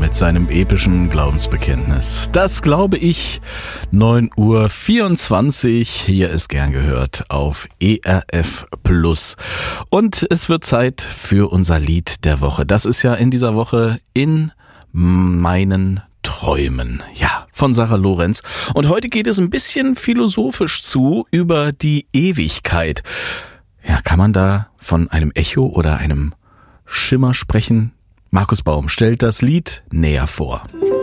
mit seinem epischen Glaubensbekenntnis. Das glaube ich, 9:24 Uhr, hier ist gern gehört auf ERF Plus. Und es wird Zeit für unser Lied der Woche. Das ist ja in dieser Woche in meinen Träumen, ja, von Sarah Lorenz. Und heute geht es ein bisschen philosophisch zu über die Ewigkeit. Ja, kann man da von einem Echo oder einem Schimmer sprechen? Markus Baum stellt das Lied näher vor.